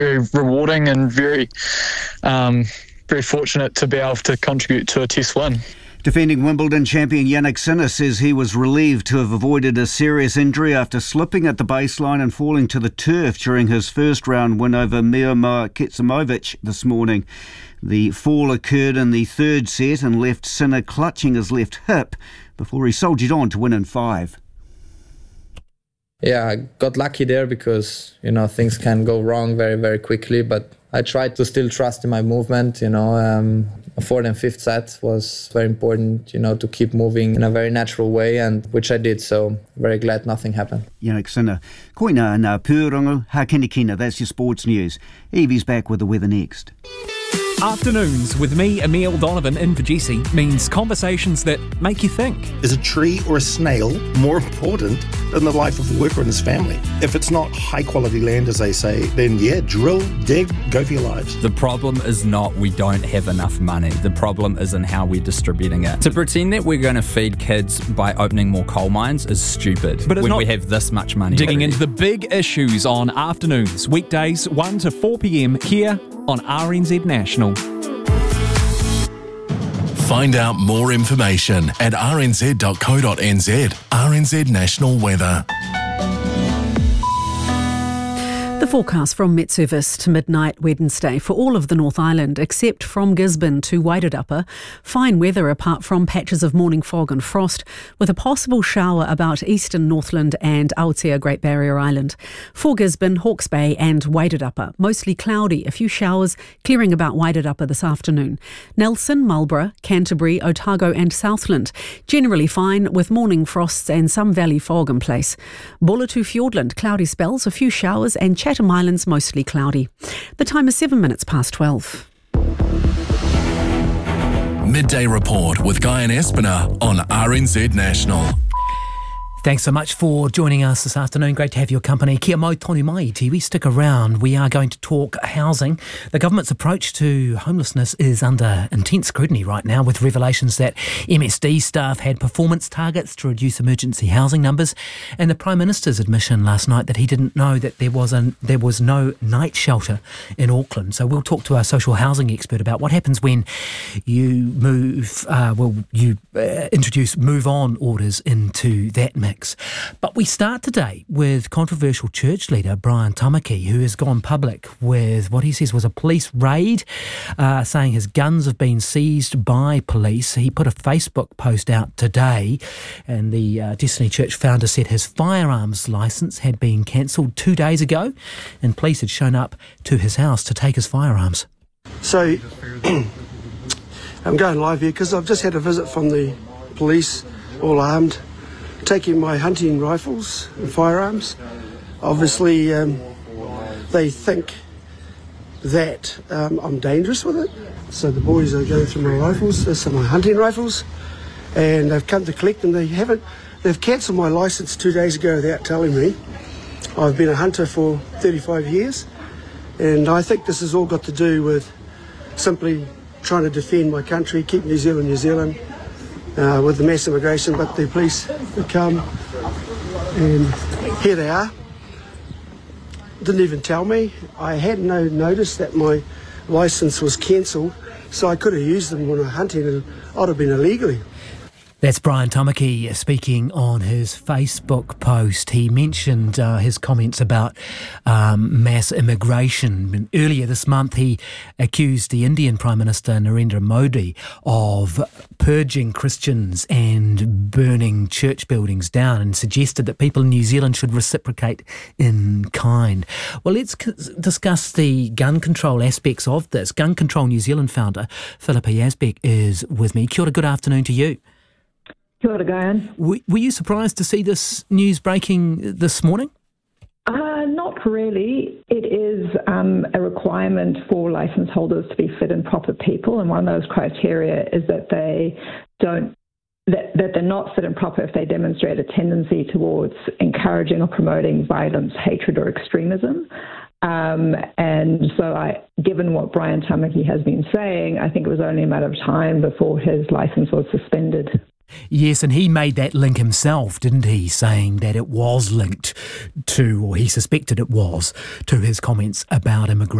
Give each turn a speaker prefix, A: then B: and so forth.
A: very rewarding and very fortunate to be able to contribute to a Test win.
B: Defending Wimbledon champion Jannik Sinner says he was relieved to have avoided a serious injury after slipping at the baseline and falling to the turf during his first round win over Miomir Kecmanovic this morning. The fall occurred in the third set and left Sinner clutching his left hip before he soldiered on to win in 5.
C: Yeah, I got lucky there because, things can go wrong very, very quickly, but I tried to still trust in my movement, A fourth and fifth set was very important, to keep moving in a very natural way, and which I did, so very glad nothing happened.
B: Jannik Sinner. Koina na Pūrongo, Hakinikina, that's your sports news. Evie's back with the weather next.
D: Afternoons with me, Emile Donovan, in for Jesse, means conversations that make you think.
E: Is a tree or a snail more important than the life of a worker and his family? If it's not high quality land, as they say, then drill, dig, go for your lives.
F: The problem is not we don't have enough money. The problem is in how we're distributing it. To pretend that we're going to feed kids by opening more coal mines is stupid.
D: But it's
F: when
D: not.
F: We have this much money.
D: Digging into the big issues on Afternoons, weekdays 1 to 4 p.m. here on RNZ National.
G: Find out more information at rnz.co.nz. RNZ National Weather.
H: The forecast from Met Service to midnight Wednesday for all of the North Island except from Gisborne to Wairarapa. Fine weather apart from patches of morning fog and frost with a possible shower about eastern Northland and Aotea Great Barrier Island. For Gisborne, Hawke's Bay and Wairarapa, mostly cloudy, a few showers clearing about Wairarapa this afternoon. Nelson, Marlborough, Canterbury, Otago and Southland generally fine with morning frosts and some valley fog in place. Bulletu Fiordland, cloudy spells, a few showers and Chatham Islands mostly cloudy. The time is 7 minutes past 12.
G: Midday Report with Guy and Espiner on RNZ National.
I: Thanks so much for joining us this afternoon. Great to have your company. Kia mau tonu mai, Tiwi. Stick around. We are going to talk housing. The government's approach to homelessness is under intense scrutiny right now, with revelations that MSD staff had performance targets to reduce emergency housing numbers, and the Prime Minister's admission last night that he didn't know that there was no night shelter in Auckland. So we'll talk to our social housing expert about what happens when you introduce move-on orders into that mix. But we start today with controversial church leader Brian Tamaki, who has gone public with what he says was a police raid, saying his guns have been seized by police. He put a Facebook post out today, and the Destiny Church founder said his firearms licence had been cancelled 2 days ago, and police had shown up to his house to take his firearms.
J: So I'm going live here because I've just had a visit from the police, all armed, taking my hunting rifles and firearms. Obviously, they think that I'm dangerous with it. So the boys are going through my rifles. These are my hunting rifles, and they've come to collect them. They've cancelled my licence 2 days ago without telling me. I've been a hunter for 35 years, and I think this has all got to do with simply trying to defend my country, keep New Zealand, with the mass immigration. But the police have come, and here they are. Didn't even tell me. I had no notice that my licence was cancelled, so I could have used them when I was hunting, and I'd have been illegally.
I: That's Brian Tamaki speaking on his Facebook post. He mentioned his comments about mass immigration. Earlier this month, he accused the Indian Prime Minister Narendra Modi of purging Christians and burning church buildings down, and suggested that people in New Zealand should reciprocate in kind. Well, let's discuss the gun control aspects of this. Gun Control New Zealand founder Philippa Yazbek is with me. Kia ora, good afternoon to you.
K: Kia ora, Guyan.
I: Were you surprised to see this news breaking this morning?
K: Not really. It is a requirement for licence holders to be fit and proper people, and one of those criteria is that they're not fit and proper if they demonstrate a tendency towards encouraging or promoting violence, hatred or extremism. And so given what Brian Tamaki has been saying, I think it was only a matter of time before his licence was suspended.
I: Yes, and he made that link himself, didn't he, saying that it was linked to, or he suspected it was, to his comments about immigration.